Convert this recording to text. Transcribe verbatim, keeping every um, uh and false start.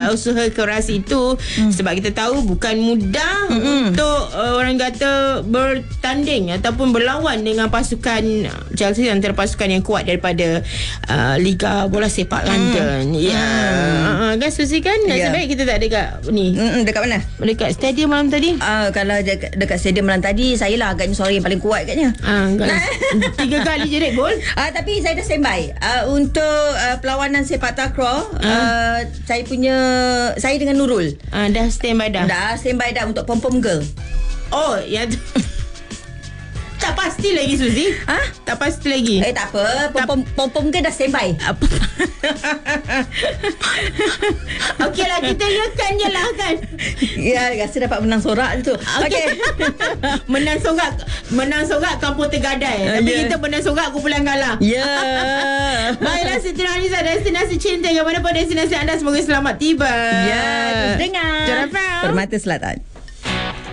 usaha keras itu. hmm. Sebab kita tahu bukan mudah hmm. untuk uh, orang kata bertanding ataupun berlawan dengan pasukan Chelsea, antara pasukan yang kuat daripada uh, Liga Bola Sepak hmm. London. Ya, yeah. hmm. uh, kan Susi kan nasib yeah. baik kita tak dekat ni. Hmm, dekat mana? Dekat stadium malam tadi. Uh, kalau dekat, dekat stadium malam tadi, saya lah agaknya suara yang paling kuat katnya. Ah, tiga kali jerit gol. Uh, tapi saya dah standby uh, untuk uh, perlawanan sepak takraw. Uh. Uh, saya punya saya dengan Nurul. Ah, dah standby dah. Dah standby dah untuk pom-pom girl. Oh, ya. Tak pasti lagi Suzy. Ha? Tak pasti lagi. Eh tak apa. Pom-pom pom-pom girl dah standby. Apa? Okeylah, kita yakan je lah kan. Ya, rasa dapat menang sorak tu. Okey. Okay. menang sorak, menang sorak kampung Tergadai. Uh, Tapi yeah. kita menang sorak kumpulan Galah. Ya. Yeah. Baiklah, Siti Nurhaliza, destinasi cinta. Ke mana pun destinasi anda, semoga selamat tiba. Ya, yeah, terus dengar Permata Selatan.